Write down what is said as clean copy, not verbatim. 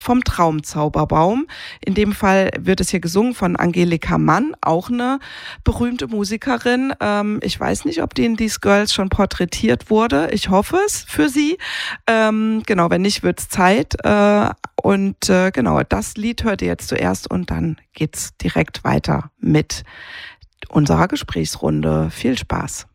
vom Traumzauberbaum. In dem Fall wird es hier gesungen von Angelika Mann, auch eine berühmte Musikerin. Ich weiß nicht, ob die in These Girls schon porträtiert wurde. Ich hoffe es für sie. Genau, wenn nicht, wird's Zeit. Genau, das Lied hört ihr jetzt zuerst und dann geht's direkt weiter mit unserer Gesprächsrunde. Viel Spaß.